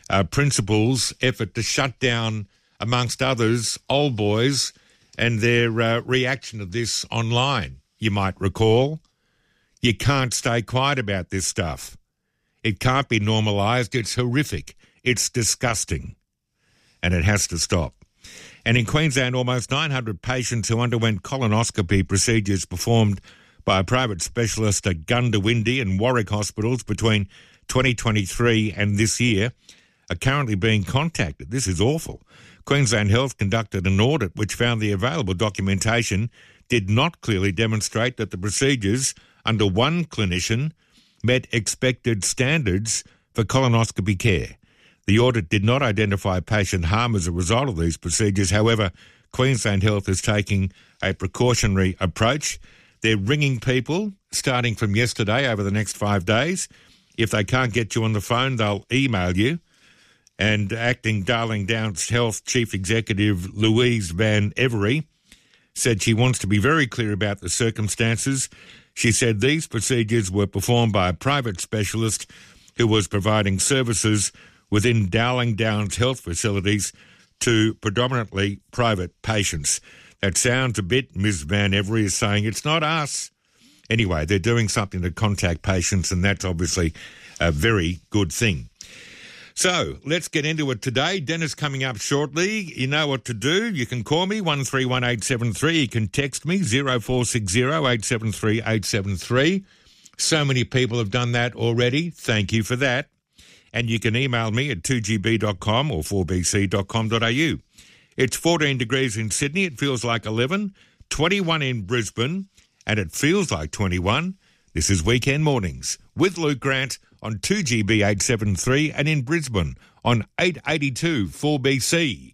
principal's effort to shut down, amongst others, Old Boys and their reaction to this online. You might recall, you can't stay quiet about this stuff. It can't be normalised. It's horrific. It's disgusting. And it has to stop. And in Queensland, almost 900 patients who underwent colonoscopy procedures performed by a private specialist at Goondiwindi and Warwick hospitals between 2023 and this year are currently being contacted. This is awful. Queensland Health conducted an audit which found the available documentation did not clearly demonstrate that the procedures under one clinician met expected standards for colonoscopy care. The audit did not identify patient harm as a result of these procedures. However, Queensland Health is taking a precautionary approach. They're ringing people starting from yesterday over the next 5 days. If they can't get you on the phone, they'll email you. And acting Darling Downs Health Chief Executive Louise Van Every said she wants to be very clear about the circumstances. She said these procedures were performed by a private specialist who was providing services within Darling Downs Health facilities to predominantly private patients. That sounds a bit, Ms Van Every is saying, it's not us. Anyway, they're doing something to contact patients, and that's obviously a very good thing. So, let's get into it today. Dennis coming up shortly. You know what to do. You can call me, 131873. You can text me, 0460 873 873. So many people have done that already. Thank you for that. And you can email me at 2gb.com or 4bc.com.au. It's 14 degrees in Sydney. It feels like 11, 21 in Brisbane, and it feels like 21. This is Weekend Mornings with Luke Grant on 2GB 873 and in Brisbane on 882 4BC.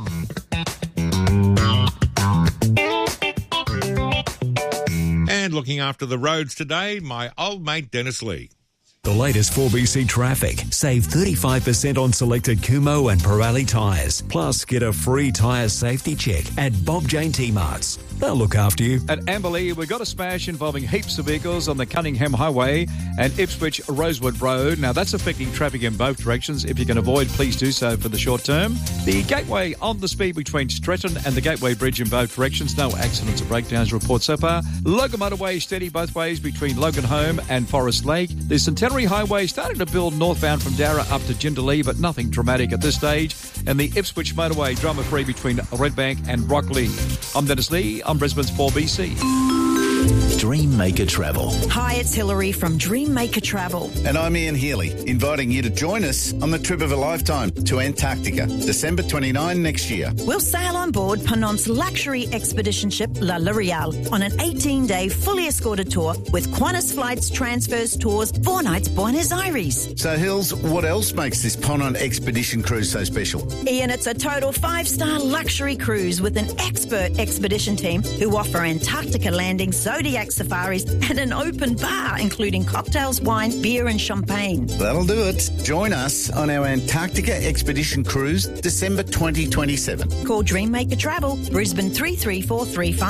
And looking after the roads today, my old mate Dennis Lee. The latest 4BC traffic. Save 35% on selected Kumho and Pirelli tyres. Plus, get a free tyre safety check at Bob Jane T-Marts. They'll look after you. At Amberley, we got a smash involving heaps of vehicles on the Cunningham Highway and Ipswich Rosewood Road. Now, that's affecting traffic in both directions. If you can avoid, please do so for the short term. The Gateway on the speed between Stretton and the Gateway Bridge in both directions. No accidents or breakdowns report so far. Logan Motorway steady both ways between Logan Home and Forest Lake. The Centenary Highway starting to build northbound from Darra up to Jindalee, but nothing dramatic at this stage. And the Ipswich Motorway drama-free between Redbank and Rockley. I'm Dennis Lee. I'm Brisbane's 4BC. Dream Maker Travel. Hi, it's Hilary from Dream Maker Travel. And I'm Ian Healy, inviting you to join us on the trip of a lifetime to Antarctica, December 29 next year. We'll sail on board Ponant's luxury expedition ship La L'Oreal on an 18-day fully escorted tour with Qantas flights, transfers, tours, 4 nights Buenos Aires. So, Hills, what else makes this Ponant expedition cruise so special? Ian, it's a total 5-star luxury cruise with an expert expedition team who offer Antarctica landings, Zodiac safaris and an open bar including cocktails, wine, beer and champagne. That'll do it. Join us on our Antarctica expedition cruise December 2027. Call Dream Maker Travel, Brisbane 334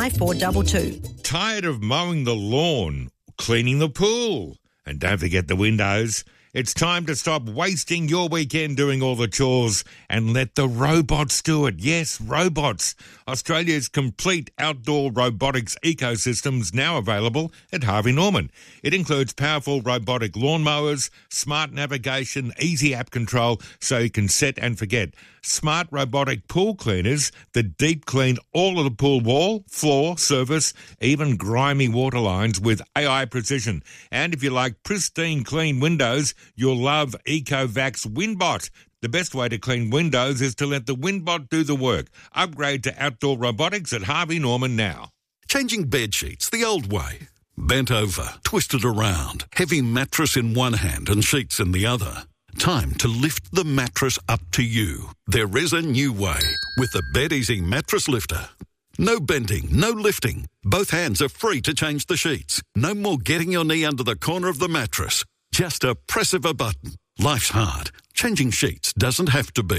35422. Tired of mowing the lawn, cleaning the pool, and don't forget the windows? It's time to stop wasting your weekend doing all the chores and let the robots do it. Yes, robots. Australia's complete outdoor robotics ecosystem's now available at Harvey Norman. It includes powerful robotic lawnmowers, smart navigation, easy app control so you can set and forget. Smart robotic pool cleaners that deep clean all of the pool wall, floor, surface, even grimy water lines with AI precision. And if you like pristine clean windows, you'll love EcoVax WindBot. The best way to clean windows is to let the WindBot do the work. Upgrade to outdoor robotics at Harvey Norman now. Changing bed sheets the old way. Bent over, twisted around, heavy mattress in one hand and sheets in the other. Time to lift the mattress up to you. There is a new way with the Bed Easy Mattress Lifter. No bending, no lifting. Both hands are free to change the sheets. No more getting your knee under the corner of the mattress. Just a press of a button. Life's hard. Changing sheets doesn't have to be.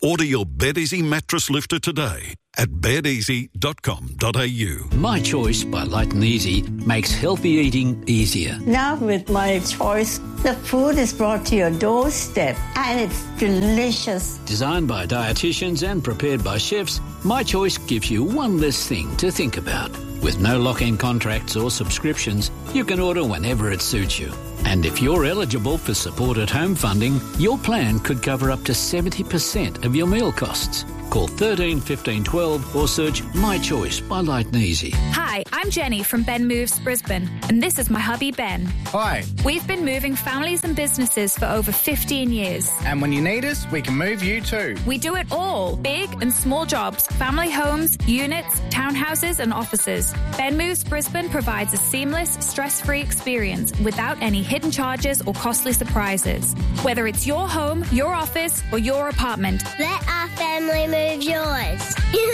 Order your BedEasy mattress lifter today at bedeasy.com.au. My Choice by Light and Easy makes healthy eating easier. Now with My Choice, the food is brought to your doorstep and it's delicious. Designed by dietitians and prepared by chefs, My Choice gives you one less thing to think about. With no lock-in contracts or subscriptions, you can order whenever it suits you. And if you're eligible for supported home funding, your plan could cover up to 70% of your meal costs. Call 13 15 12 or search My Choice by Light and Easy. Hi, I'm Jenny from Ben Moves Brisbane, and this is my hubby Ben. Hi. We've been moving families and businesses for over 15 years. And when you need us, we can move you too. We do it all. Big and small jobs, family homes, units, townhouses and offices. Ben Moves Brisbane provides a seamless, stress-free experience without any hidden charges or costly surprises. Whether it's your home, your office or your apartment. Let our family move yours.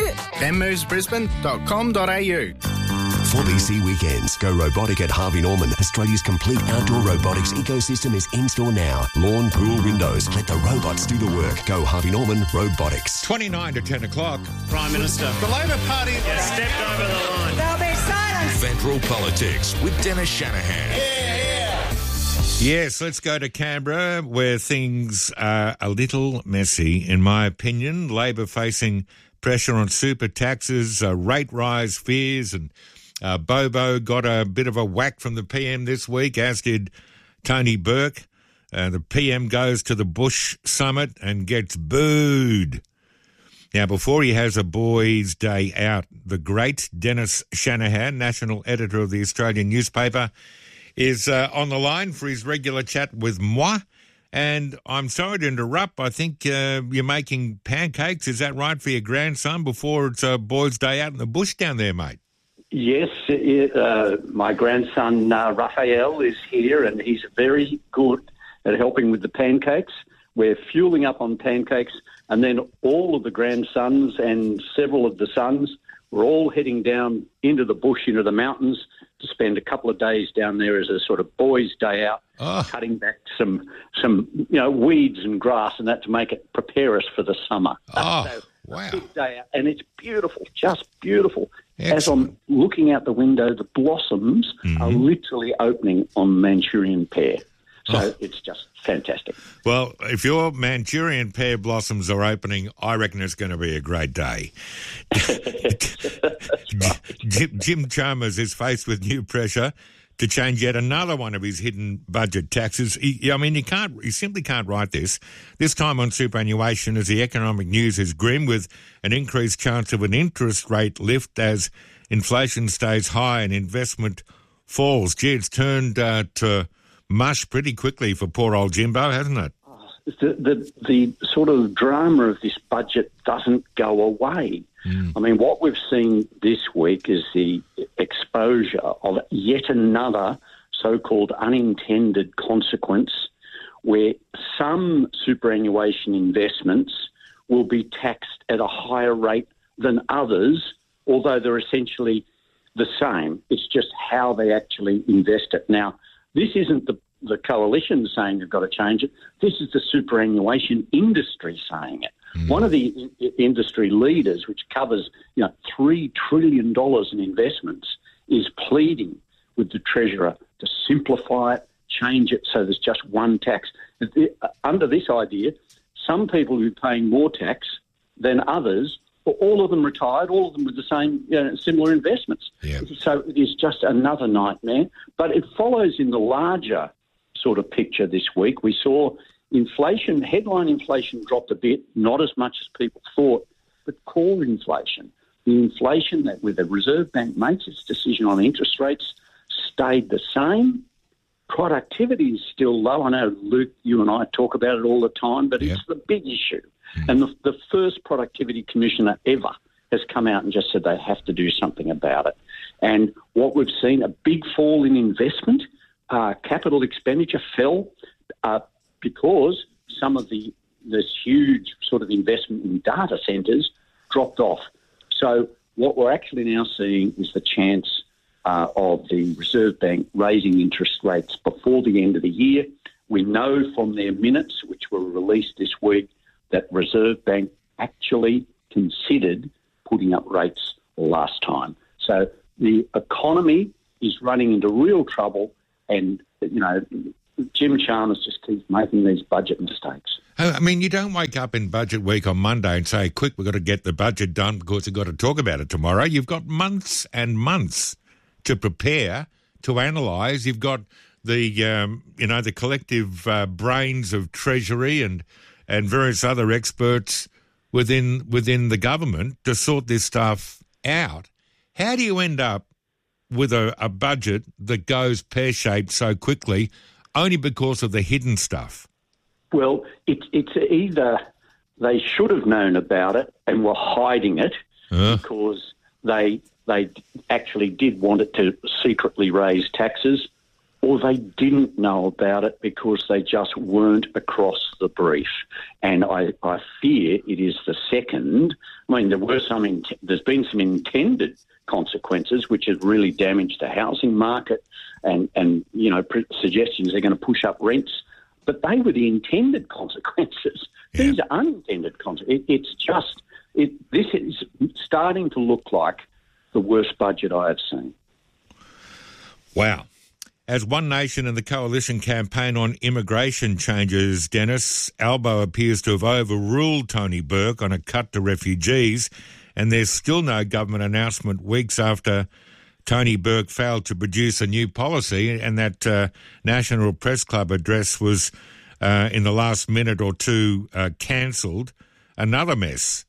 benmovesbrisbane.com.au. 4BC Weekends. Go robotic at Harvey Norman. Australia's complete outdoor robotics ecosystem is in-store now. Lawn, pool, windows. Let the robots do the work. Go Harvey Norman Robotics. 29 to 10 o'clock. Prime Minister. The Labor Party has stepped over the line. There'll be silence. Federal Politics with Dennis Shanahan. Yes, let's go to Canberra, where things are a little messy, in my opinion. Labor facing pressure on super taxes, rate rise fears, and Bobo got a bit of a whack from the PM this week, as did Tony Burke. The PM goes to the Bush Summit and gets booed. Now, before he has a boys' day out, the great Dennis Shanahan, national editor of the Australian newspaper, is on the line for his regular chat with moi. And I'm sorry to interrupt. I think you're making pancakes. Is that right, for your grandson before it's a boys' day out in the bush down there, mate? Yes, my grandson Raphael is here, and he's very good at helping with the pancakes. We're fueling up on pancakes, and then all of the grandsons and several of the sons were all heading down into the bush, into the mountains, to spend a couple of days down there as a sort of boys' day out, cutting back some weeds and grass and that to make it prepare us for the summer. Oh, so, wow. Big day out, and it's beautiful, just beautiful. Excellent. As I'm looking out the window, the blossoms are literally opening on Manchurian pear. So it's just fantastic. Well, if your Manchurian pear blossoms are opening, I reckon it's going to be a great day. Jim Chalmers is faced with new pressure to change yet another one of his hidden budget taxes. You simply can't write this time on superannuation, as the economic news is grim, with an increased chance of an interest rate lift as inflation stays high and investment falls. Gee, it's turned to mush pretty quickly for poor old Jimbo, hasn't it? The sort of drama of this budget doesn't go away. I mean, what we've seen this week is the exposure of yet another so-called unintended consequence, where some superannuation investments will be taxed at a higher rate than others, although they're essentially the same. It's just how they actually invest it. Now, this isn't the coalition saying you've got to change it. This is the superannuation industry saying it. One of the industry leaders, which covers $3 trillion in investments, is pleading with the Treasurer to simplify it, change it so there's just one tax. Under this idea, some people will be paying more tax than others, but all of them retired, all of them with the same similar investments. Yeah. So it is just another nightmare. But it follows in the larger sort of picture this week. We saw inflation, headline inflation dropped a bit, not as much as people thought, but core inflation, the inflation that with the Reserve Bank makes its decision on interest rates, stayed the same. Productivity is still low. I know, Luke, you and I talk about it all the time, but it's the big issue. And the first productivity commissioner ever has come out and just said they have to do something about it. And what we've seen, a big fall in investment, capital expenditure fell because some of this huge sort of investment in data centres dropped off. So what we're actually now seeing is the chance of the Reserve Bank raising interest rates before the end of the year. We know from their minutes, which were released this week, that Reserve Bank actually considered putting up rates last time. So the economy is running into real trouble, and, Jim Chalmers just keeps making these budget mistakes. I mean, you don't wake up in budget week on Monday and say, quick, we've got to get the budget done because we've got to talk about it tomorrow. You've got months and months to prepare, to analyse. You've got the collective brains of Treasury and various other experts within the government to sort this stuff out. How do you end up with a budget that goes pear-shaped so quickly only because of the hidden stuff? Well, it's either they should have known about it and were hiding it because they actually did want it to secretly raise taxes, or they didn't know about it because they just weren't across the brief. And I fear it is the second. I mean, there's been some intended consequences which have really damaged the housing market and suggestions they're going to push up rents. But they were the intended consequences. Yeah. These are unintended consequences. This is starting to look like the worst budget I have seen. Wow. As One Nation and the Coalition campaign on immigration changes, Dennis, Albo appears to have overruled Tony Burke on a cut to refugees, and there's still no government announcement weeks after Tony Burke failed to produce a new policy, and that National Press Club address was, in the last minute or two, cancelled. Another mess.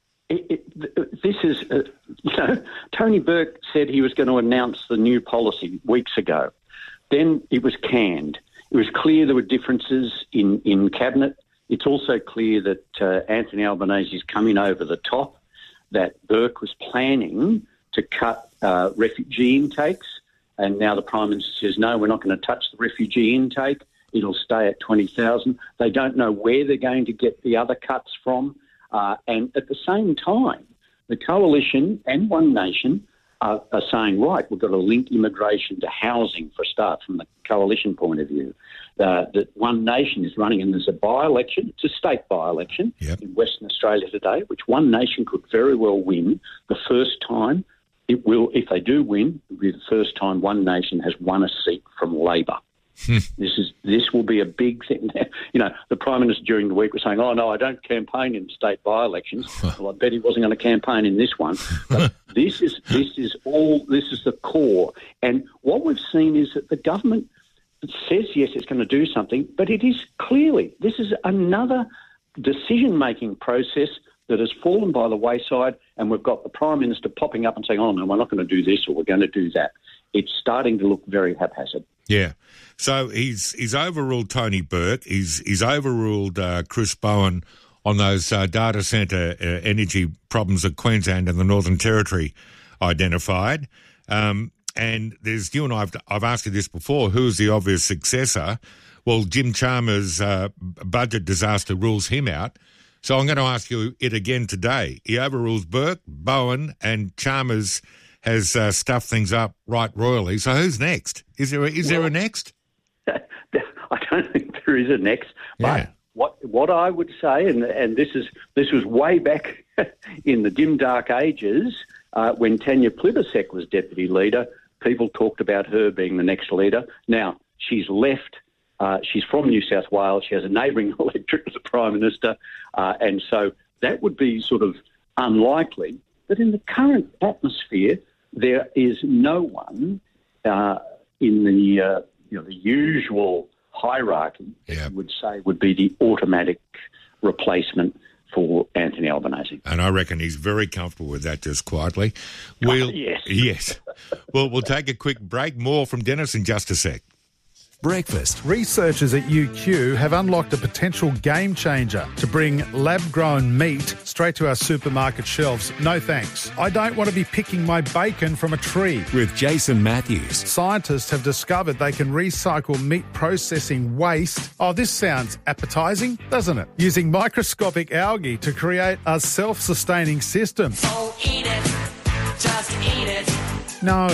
This is, Tony Burke said he was going to announce the new policy weeks ago. Then it was canned. It was clear there were differences in Cabinet. It's also clear that Anthony Albanese is coming over the top, that Burke was planning to cut refugee intakes, and now the Prime Minister says, no, we're not going to touch the refugee intake. It'll stay at 20,000. They don't know where they're going to get the other cuts from. And at the same time, the Coalition and One Nation are saying, right, we've got to link immigration to housing for a start from the Coalition point of view. That One Nation is running, and there's a by-election, it's a state by-election in Western Australia today, which One Nation could very well win the first time. It will, if they do win, it will be the first time One Nation has won a seat from Labor. This will be a big thing. The Prime Minister during the week was saying, oh, no, I don't campaign in state by-elections. Well, I bet he wasn't going to campaign in this one. But this is the core. And what we've seen is that the government says, yes, it's going to do something, but it is clearly, this is another decision-making process that has fallen by the wayside, and we've got the Prime Minister popping up and saying, oh, no, we're not going to do this or we're going to do that. It's starting to look very haphazard. Yeah. So he's overruled Tony Burke. He's overruled Chris Bowen on those data centre energy problems that Queensland and the Northern Territory identified. And there's you and I've asked you this before. Who's the obvious successor? Well, Jim Chalmers' budget disaster rules him out. So I'm going to ask you it again today. He overrules Burke, Bowen, and Chalmers has stuffed things up right royally. So who's next? Is there a next? I don't think there is a next. Yeah. But what I would say, and this was way back in the dim dark ages when Tanya Plibersek was deputy leader, people talked about her being the next leader. Now she's left. She's from New South Wales. She has a neighbouring electorate as the Prime Minister, and so that would be sort of unlikely. But in the current atmosphere, there is no one in the the usual hierarchy that you would say would be the automatic replacement for Anthony Albanese. And I reckon he's very comfortable with that, just quietly. Yes. Well, we'll take a quick break. More from Dennis in just a sec. Breakfast. Researchers at UQ have unlocked a potential game changer to bring lab-grown meat straight to our supermarket shelves. No thanks. I don't want to be picking my bacon from a tree. With Jason Matthews. Scientists have discovered they can recycle meat processing waste. Oh, this sounds appetising, doesn't it? Using microscopic algae to create a self-sustaining system. So eat it. Just eat it. No.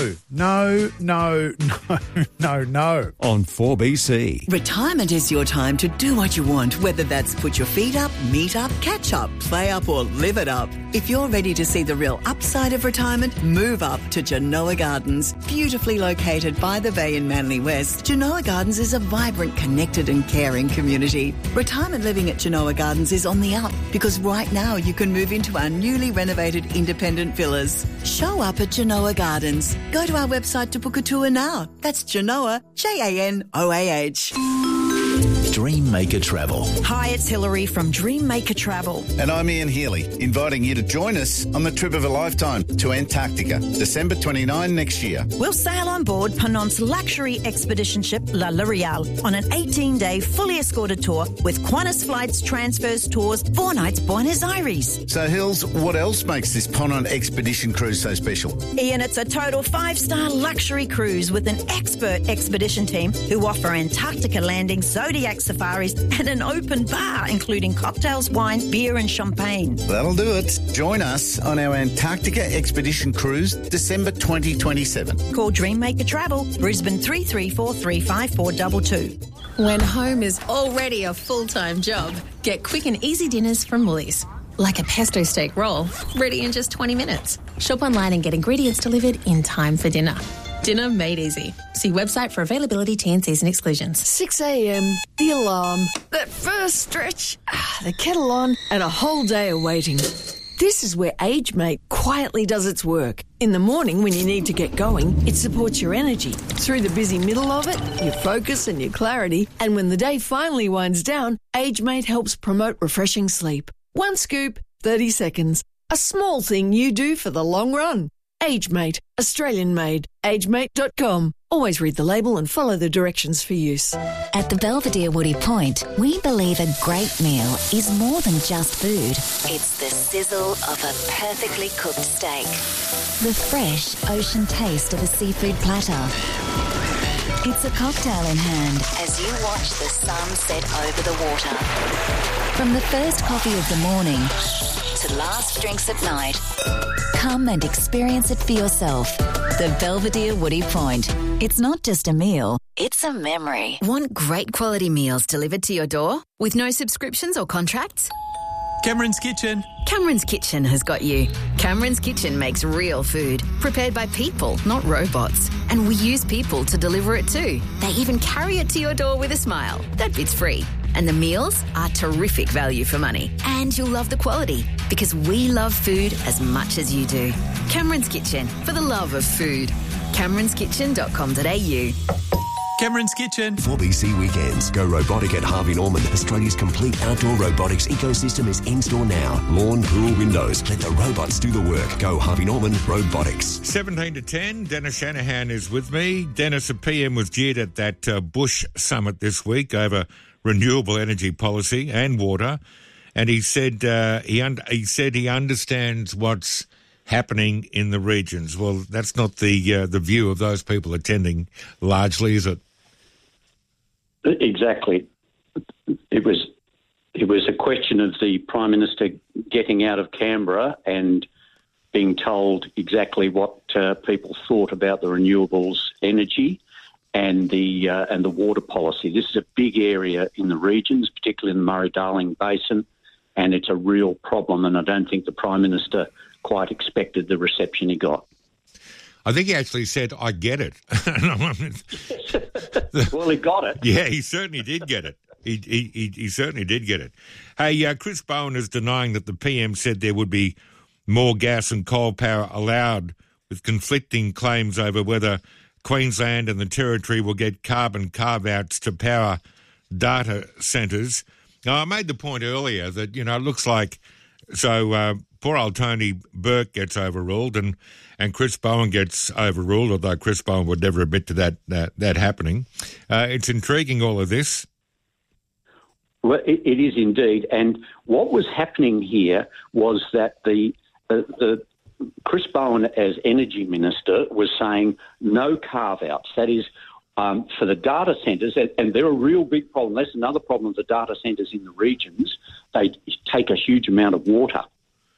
On 4BC. Retirement is your time to do what you want, whether that's put your feet up, meet up, catch up, play up or live it up. If you're ready to see the real upside of retirement, move up to Genoa Gardens. Beautifully located by the bay in Manly West, Genoa Gardens is a vibrant, connected and caring community. Retirement living at Genoa Gardens is on the up because right now you can move into our newly renovated independent villas. Show up at Genoa Gardens. Go to our website to book a tour now. That's Genoa, Janoah. Dreammaker Travel. Hi, it's Hilary from Dreammaker Travel. And I'm Ian Healy, inviting you to join us on the trip of a lifetime to Antarctica, December 29 next year. We'll sail on board Ponant's luxury expedition ship La L'Oreal on an 18-day fully escorted tour with Qantas flights, transfers, tours, 4 nights Buenos Aires. So, Hills, what else makes this Ponant expedition cruise so special? Ian, it's a total 5-star luxury cruise with an expert expedition team who offer Antarctica landings, Zodiac safaris and an open bar including cocktails, wine, beer and champagne. That'll do it. Join us on our Antarctica expedition cruise December 2027. Call Dreammaker Travel, Brisbane 33435422. When home is already a full-time job, get quick and easy dinners from Woolies. Like a pesto steak roll, ready in just 20 minutes. Shop online and get ingredients delivered in time for dinner. Dinner made easy. See website for availability, T&Cs and exclusions. 6 a.m, the alarm, that first stretch, the kettle on, and a whole day of waiting. This is where AgeMate quietly does its work. In the morning when you need to get going, it supports your energy. Through the busy middle of it, your focus and your clarity. And when the day finally winds down, AgeMate helps promote refreshing sleep. 1 scoop, 30 seconds. A small thing you do for the long run. AgeMate, Australian made. AgeMate.com. Always read the label and follow the directions for use. At the Belvedere Woody Point, we believe a great meal is more than just food. It's the sizzle of a perfectly cooked steak. The fresh ocean taste of a seafood platter. It's a cocktail in hand as you watch the sun set over the water. From the first coffee of the morning to last drinks at night, come and experience it for yourself. The Belvedere Woody Point. It's not just a meal, it's a memory. Want great quality meals delivered to your door with no subscriptions or contracts? Cameron's Kitchen. Cameron's Kitchen has got you. Cameron's Kitchen makes real food, prepared by people, not robots. And we use people to deliver it too. They even carry it to your door with a smile. That bit's free. And the meals are terrific value for money. And you'll love the quality, because we love food as much as you do. Cameron's Kitchen, for the love of food. CameronsKitchen.com.au. Cameron's Kitchen. 4BC Weekends. Go robotic at Harvey Norman. Australia's complete outdoor robotics ecosystem is in-store now. Lawn, pool, windows. Let the robots do the work. Go Harvey Norman Robotics. 17 to 10. Dennis Shanahan is with me. Dennis, a PM was jeered at that Bush summit this week over renewable energy policy and water, and he said he understands what's happening in the regions. Well, that's not the view of those people attending largely, is it? Exactly. It was a question of the Prime Minister getting out of Canberra and being told exactly what people thought about the renewables energy and the water policy. This is a big area in the regions, particularly in the Murray-Darling Basin, and it's a real problem, and I don't think the Prime Minister quite expected the reception he got. I think he actually said, I get it. Well, he got it. Yeah, he certainly did get it. He certainly did get it. Hey, Chris Bowen is denying that the PM said there would be more gas and coal power allowed, with conflicting claims over whether Queensland and the Territory will get carbon carve-outs to power data centres. Now, I made the point earlier that, it looks like, poor old Tony Burke gets overruled and Chris Bowen gets overruled, although Chris Bowen would never admit to that happening. It's intriguing, all of this. Well, it is indeed. And what was happening here was that the Chris Bowen, as Energy Minister, was saying no carve-outs. That is, for the data centres, and they're a real big problem. That's another problem of the data centres in the regions. They take a huge amount of water.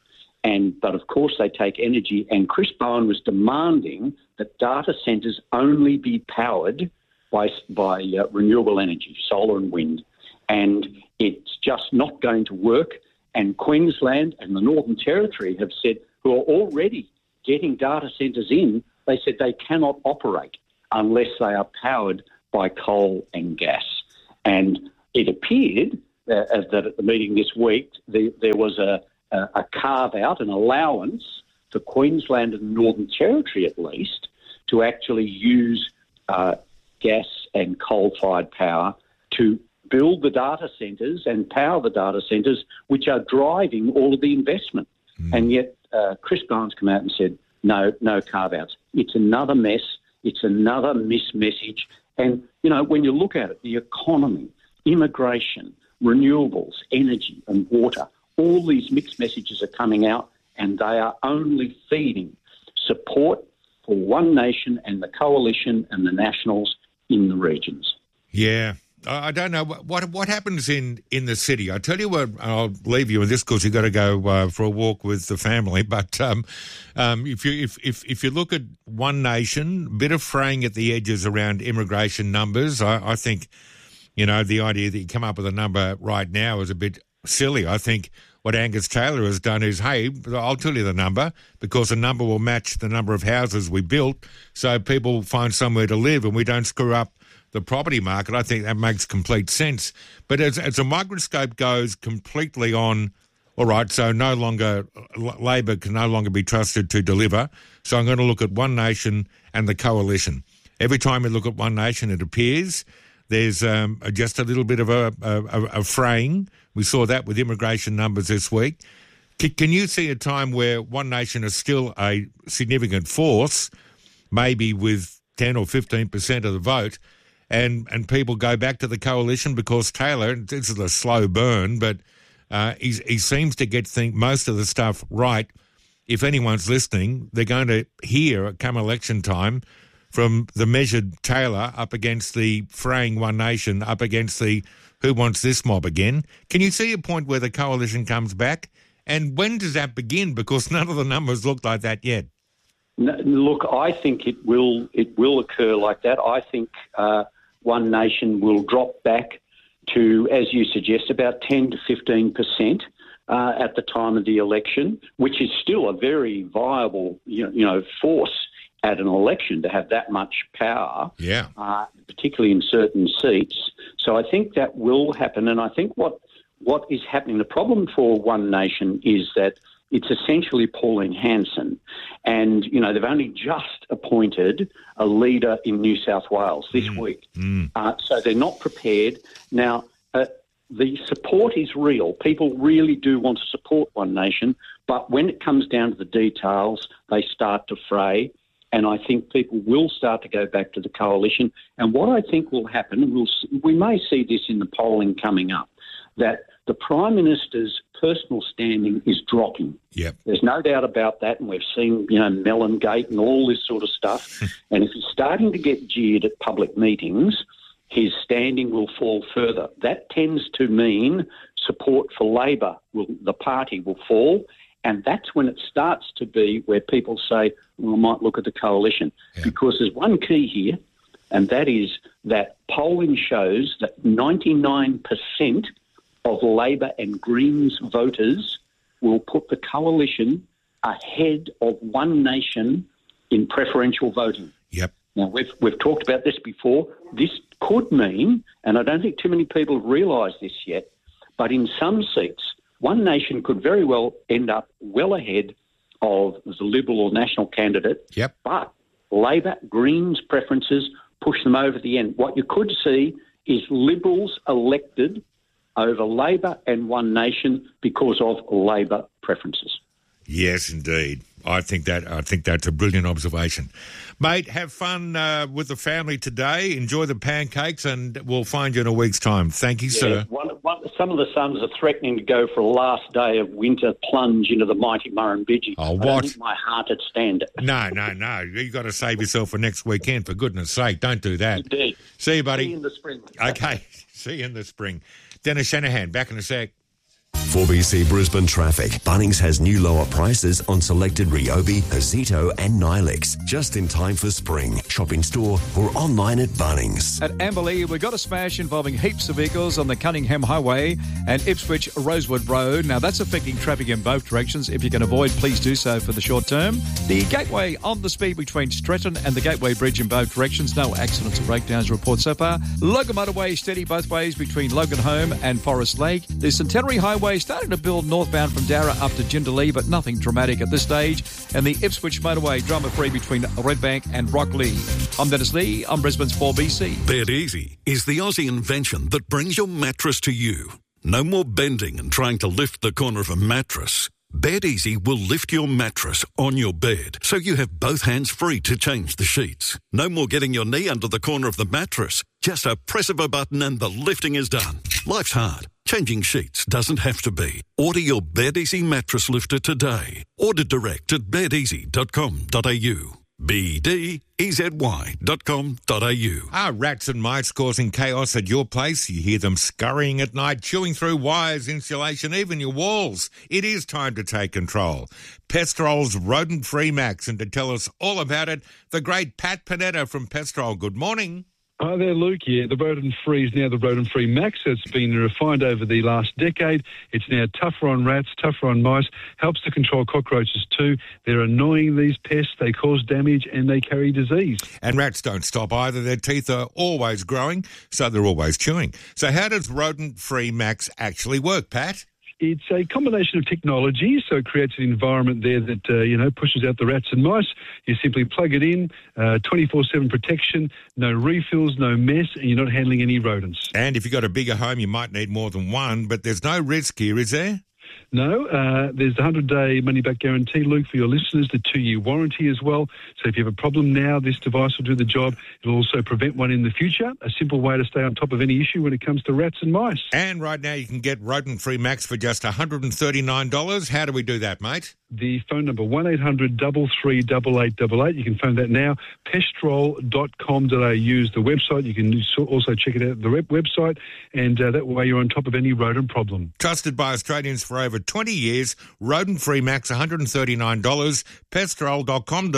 But of course they take energy, and Chris Bowen was demanding that data centres only be powered by renewable energy, solar and wind. And it's just not going to work. And Queensland and the Northern Territory have said, who are already getting data centres in, they said they cannot operate unless they are powered by coal and gas. And it appeared that at the meeting this week, there was a carve-out, an allowance for Queensland and the Northern Territory at least, to actually use gas and coal-fired power to build the data centres and power the data centres, which are driving all of the investment. And yet Chris Bowen's come out and said, no carve-outs. It's another mess. It's another mismessage. And, you know, when you look at it, the economy, immigration, renewables, energy and water, all these mixed messages are coming out, and they are only feeding support for One Nation and the Coalition and the Nationals in the regions. Yeah. I don't know what happens in the city. I tell you what, I'll leave you with this because you've got to go for a walk with the family. But if you look at One Nation, a bit of fraying at the edges around immigration numbers. I think, you know, the idea that you come up with a number right now is a bit silly. I think what Angus Taylor has done is, hey, I'll tell you the number because the number will match the number of houses we built, so people find somewhere to live and we don't screw up the property market. I think that makes complete sense. But as a microscope goes completely on, all right, so no longer, Labor can no longer be trusted to deliver, so I'm going to look at One Nation and the Coalition. Every time we look at One Nation, it appears there's just a little bit of a fraying. We saw that with immigration numbers this week. Can you see a time where One Nation is still a significant force, maybe with 10 or 15% of the vote, and people go back to the Coalition because Taylor, this is a slow burn, but he seems to get most of the stuff right. If anyone's listening, they're going to hear, come election time, from the measured Taylor up against the fraying One Nation, up against the who wants this mob again. Can you see a point where the Coalition comes back? And when does that begin? Because none of the numbers look like that yet. No, look, I think it will occur like that. I think One Nation will drop back to, as you suggest, about 10 to 15% at the time of the election, which is still a very viable, force at an election to have that much power, particularly in certain seats. So I think that will happen. And I think what is happening, the problem for One Nation is that it's essentially Pauline Hanson. And, they've only just appointed a leader in New South Wales this week. So they're not prepared. Now, the support is real. People really do want to support One Nation. But when it comes down to the details, they start to fray. And I think people will start to go back to the Coalition. And what I think will happen, we may see this in the polling coming up, that the Prime Minister's personal standing is dropping. Yep. There's no doubt about that, and we've seen, Mellon Gate and all this sort of stuff. And if he's starting to get jeered at public meetings, his standing will fall further. That tends to mean support for Labor, the party will fall, and that's when it starts to be where people say, well, I might look at the Coalition. Yeah. Because there's one key here, and that is that polling shows that 99% of Labor and Greens voters will put the Coalition ahead of One Nation in preferential voting. Yep. Now, we've talked about this before. This could mean, and I don't think too many people realise this yet, but in some seats, One Nation could very well end up well ahead of the Liberal or National candidate. Yep. But Labor, Greens preferences push them over the end. What you could see is Liberals elected over Labor and One Nation because of Labor preferences. Yes, indeed. I think that's a brilliant observation. Mate, have fun with the family today. Enjoy the pancakes, and we'll find you in a week's time. Thank you, sir. Some of the sons are threatening to go for a last day of winter plunge into the mighty Murrumbidgee. Oh, what? I don't think my heart would stand it. No. You've got to save yourself for next weekend, for goodness sake. Don't do that. Indeed. See you, buddy. See you in the spring. Okay. See you in the spring. Dennis Shanahan, back in a sec. 4BC Brisbane traffic. Bunnings has new lower prices on selected Ryobi, Zito and Nilix. Just in time for spring. Shop in store or online at Bunnings. At Amberley, we've got a smash involving heaps of vehicles on the Cunningham Highway and Ipswich Rosewood Road. Now, that's affecting traffic in both directions. If you can avoid, please do so for the short term. The Gateway on the speed between Stretton and the Gateway Bridge in both directions. No accidents or breakdowns reported so far. Logan Motorway steady both ways between Logan Home and Forest Lake. The Centenary Highway starting to build northbound from Darra up to Jindalee, but nothing dramatic at this stage. And the Ipswich Motorway drama-free between Redbank and Rockley. I'm Dennis Lee. I'm Brisbane's 4BC. Bed Easy is the Aussie invention that brings your mattress to you. No more bending and trying to lift the corner of a mattress. Bed Easy will lift your mattress on your bed so you have both hands free to change the sheets. No more getting your knee under the corner of the mattress. Just a press of a button and the lifting is done. Life's hard. Changing sheets doesn't have to be. Order your Bed Easy mattress lifter today. Order direct at bedeasy.com.au. BDEZY.com.au. Rats and mice causing chaos at your place? You hear them scurrying at night, chewing through wires, insulation, even your walls. It is time to take control. Pestrol's rodent-free Max, and to tell us all about it, the great Pat Panetta from Pestrol. Good morning. Hi there, Luke. Yeah, the rodent-free is now the rodent-free Max. It's been refined over the last decade. It's now tougher on rats, tougher on mice, helps to control cockroaches too. They're annoying, these pests. They cause damage and they carry disease. And rats don't stop either. Their teeth are always growing, so they're always chewing. So how does rodent-free Max actually work, Pat? It's a combination of technology, so it creates an environment there that, pushes out the rats and mice. You simply plug it in, 24/7 protection, no refills, no mess, and you're not handling any rodents. And if you've got a bigger home, you might need more than one, but there's no risk here, is there? No, there's the 100-day money-back guarantee, Luke, for your listeners, the 2-year warranty as well. So if you have a problem now, this device will do the job. It'll also prevent one in the future, a simple way to stay on top of any issue when it comes to rats and mice. And right now you can get rodent-free Max for just $139. How do we do that, mate? The phone number, 1-800-338888. You can phone that now. Pestrol.com.au is the website. You can also check it out at the website, and that way you're on top of any rodent problem. Trusted by Australians for over 20 years. Rodent-free Max, $139. Pestrol.com.au,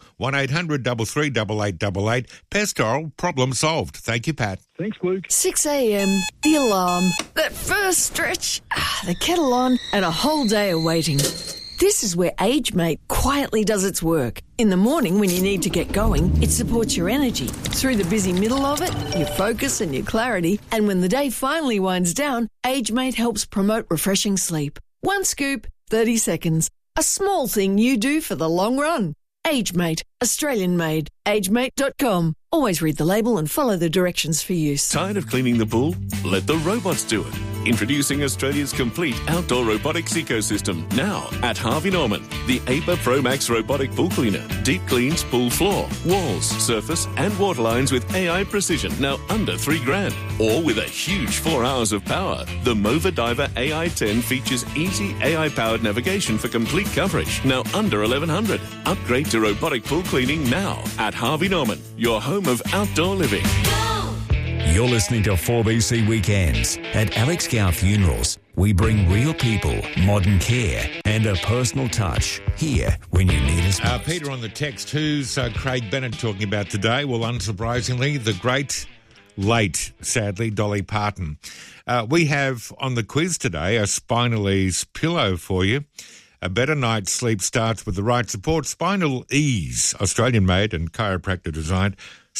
1-800-338888. Pestrol, problem solved. Thank you, Pat. Thanks, Luke. 6 a.m, the alarm, that first stretch, the kettle on, and a whole day of waiting. This is where AgeMate quietly does its work. In the morning, when you need to get going, it supports your energy. Through the busy middle of it, your focus and your clarity. And when the day finally winds down, AgeMate helps promote refreshing sleep. One scoop, 30 seconds. A small thing you do for the long run. AgeMate, Australian made. AgeMate.com. Always read the label and follow the directions for use. Tired of cleaning the pool? Let the robots do it. Introducing Australia's complete outdoor robotics ecosystem now at Harvey Norman. The APA Pro Max robotic pool cleaner. Deep cleans pool floor, walls, surface and water lines with AI precision. Now under $3,000. Or with a huge 4 hours of power. The Mova Diver AI10 features easy AI-powered navigation for complete coverage. Now under $1,100. Upgrade to robotic pool cleaning now at Harvey Norman. Your home of outdoor living. You're listening to 4BC Weekends. At Alex Gow Funerals, we bring real people, modern care, and a personal touch here when you need us most. Peter on the text, who's Craig Bennett talking about today? Well, unsurprisingly, the great, late, sadly, Dolly Parton. We have on the quiz today a Spinal Ease pillow for you. A better night's sleep starts with the right support. Spinal Ease, Australian made and chiropractor designed.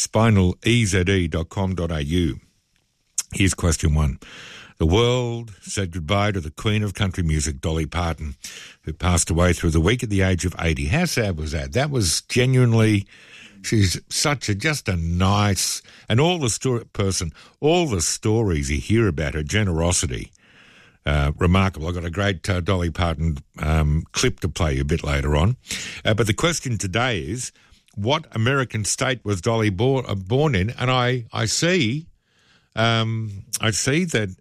SpinalEze.com.au. Here's question 1. The world said goodbye to the Queen of country music, Dolly Parton, who passed away through the week at the age of 80. How sad was that? That was genuinely, she's just a nice, and all the stories you hear about her generosity. Remarkable. I've got a great Dolly Parton clip to play a bit later on. But the question today is, what American state was Dolly born in? And I see that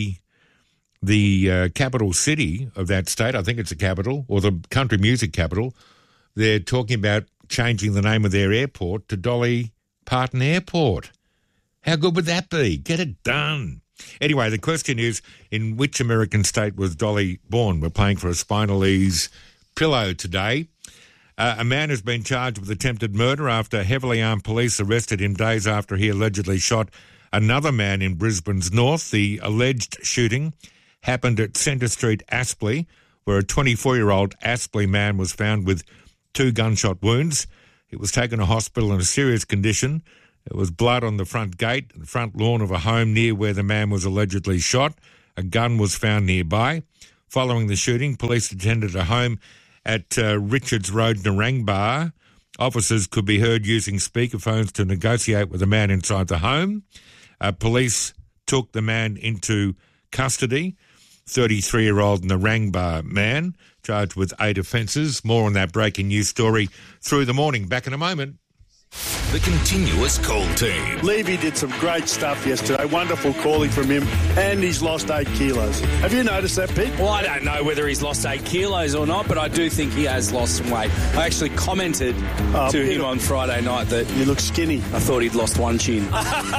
the capital city of that state, I think it's the capital, or the country music capital, they're talking about changing the name of their airport to Dolly Parton Airport. How good would that be? Get it done. Anyway, the question is, in which American state was Dolly born? We're playing for a Spinal Ease pillow today. A man has been charged with attempted murder after heavily armed police arrested him days after he allegedly shot another man in Brisbane's north. The alleged shooting happened at Centre Street, Aspley, where a 24-year-old Aspley man was found with 2 gunshot wounds. He was taken to hospital in a serious condition. There was blood on the front gate, the front lawn of a home near where the man was allegedly shot. A gun was found nearby. Following the shooting, police attended a home at Richards Road, Narangba. Officers could be heard using speakerphones to negotiate with the man inside the home. Police took the man into custody. 33-year-old Narangba man charged with 8 offences. More on that breaking news story through the morning. Back in a moment. The Continuous Call Team. Levy did some great stuff yesterday. Wonderful calling from him, and he's lost 8 kilos. Have you noticed that, Pete? Well, I don't know whether he's lost 8 kilos or not, but I do think he has lost some weight. I actually commented to him on Friday night that you look skinny. I thought he'd lost 1 chin.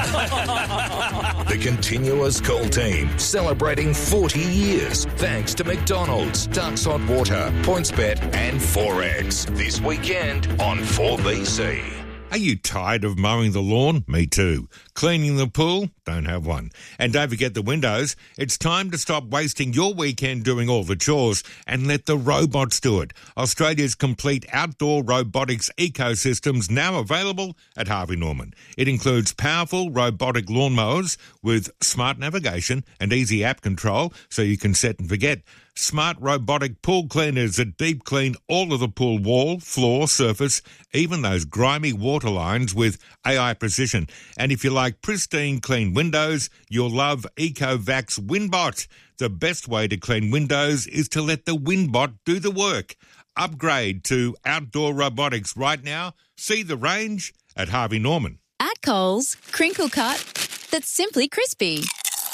The Continuous Call Team, celebrating 40 years. Thanks to McDonald's, Ducks Hot Water, PointsBet and Forex. This weekend on 4BC. Are you tired of mowing the lawn? Me too. Cleaning the pool? Don't have one. And don't forget the windows. It's time to stop wasting your weekend doing all the chores and let the robots do it. Australia's complete outdoor robotics ecosystem's now available at Harvey Norman. It includes powerful robotic lawnmowers with smart navigation and easy app control so you can set and forget. Smart robotic pool cleaners that deep clean all of the pool wall, floor, surface, even those grimy water lines with AI precision. And if you like pristine clean windows, you'll love EcoVax WindBot. The best way to clean windows is to let the WindBot do the work. Upgrade to outdoor robotics right now. See the range at Harvey Norman. At Coles, crinkle cut that's simply crispy.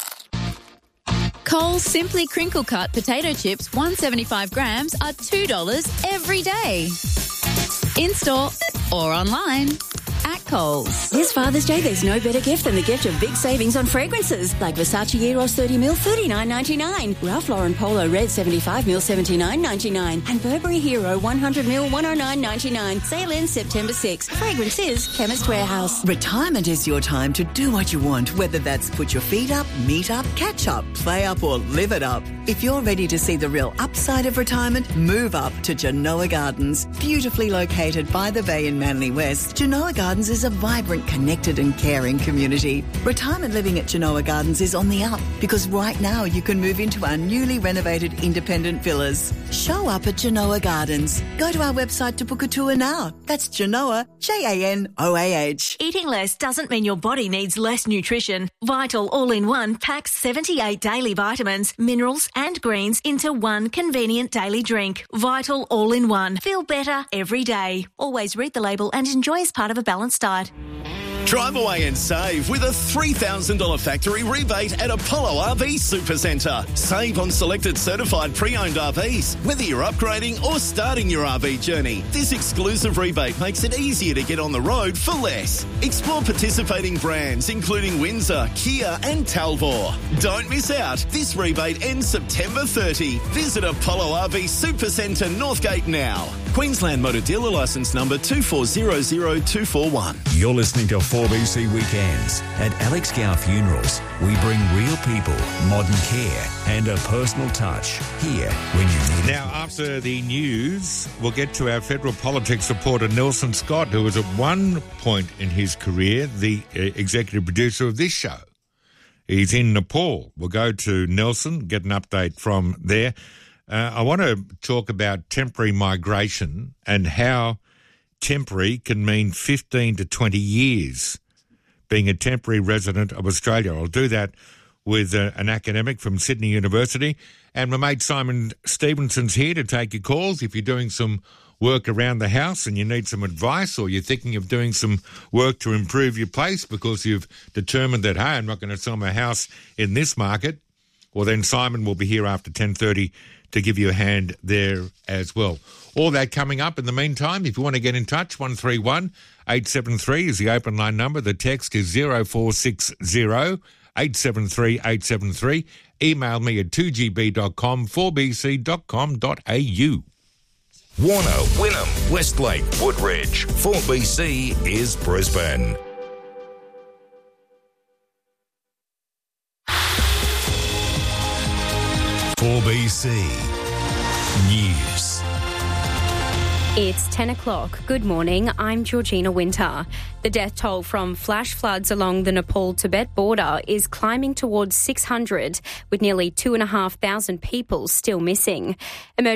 Coles Simply Crinkle Cut potato chips, 175 grams, are $2 every day. In-store or online. At Coles. This Father's Day, there's no better gift than the gift of big savings on fragrances like Versace Eros 30ml, $39.99. Ralph Lauren Polo Red 75ml, $79.99. And Burberry Hero 100ml, $109.99. Sale ends September 6. Fragrance is Chemist Warehouse. Retirement is your time to do what you want, whether that's put your feet up, meet up, catch up, play up or live it up. If you're ready to see the real upside of retirement, move up to Genoa Gardens. Beautifully located by the bay in Manly West, Genoa Gardens is a vibrant, connected and caring community. Retirement living at Genoa Gardens is on the up because right now you can move into our newly renovated independent villas. Show up at Genoa Gardens. Go to our website to book a tour now. That's Genoa, Janoah. Eating less doesn't mean your body needs less nutrition. Vital All-in-One packs 78 daily vitamins, minerals and greens into one convenient daily drink. Vital All-in-One. Feel better every day. Always read the label and enjoy as part of a balanced diet. Drive away and save with a $3,000 factory rebate at Apollo RV Supercentre. Save on selected certified pre-owned RVs, whether you're upgrading or starting your RV journey. This exclusive rebate makes it easier to get on the road for less. Explore participating brands including Windsor, Kia and Talbot. Don't miss out. This rebate ends September 30. Visit Apollo RV Supercentre Northgate now. Queensland Motor Dealer Licence number 2400241. You're listening to 4BC Weekends. At Alex Gow Funerals, we bring real people, modern care and a personal touch here when you need it. Now, after the news, we'll get to our federal politics reporter Nelson Scott, who was at one point in his career the executive producer of this show. He's in Nepal. We'll go to Nelson, get an update from there. I want to talk about temporary migration and how temporary can mean 15 to 20 years being a temporary resident of Australia. I'll do that with an academic from Sydney University. And my mate Simon Stevenson's here to take your calls. If you're doing some work around the house and you need some advice, or you're thinking of doing some work to improve your place because you've determined that, hey, I'm not going to sell my house in this market, well, then Simon will be here after 10:30 to give you a hand there as well. All that coming up. In the meantime, if you want to get in touch, 131 873 is the open line number. The text is 0460 873 873. Email me at 2gb.com, 4bc.com.au. Warner, Wynnum, Westlake, Woodridge. 4BC is Brisbane. .4BC News. It's 10 o'clock. Good morning. I'm Georgina Winter. The death toll from flash floods along the Nepal-Tibet border is climbing towards 600, with nearly 2,500 people still missing.